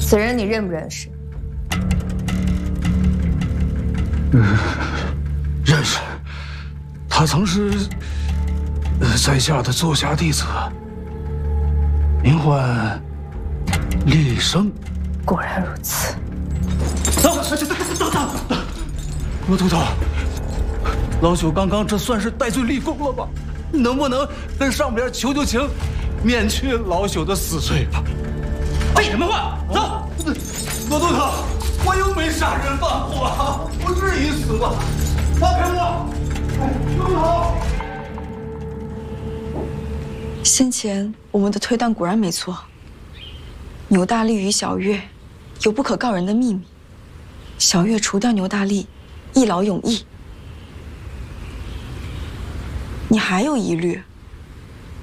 此人你认不认识？ 认识，他曾是在下的座下弟子，名唤厉生。 果然如此。 等，罗都头，老朽刚刚这算是戴罪立功了吧？能不能跟上边求求情，免去老朽的死罪吧？ 废什么话！走， 罗都头，我又没杀人放火啊，我至于死吗？放开我！罗都头。 先前我们的推断果然没错，牛大力与小月有不可告人的秘密，小月除掉牛大力，一劳永逸。你还有疑虑？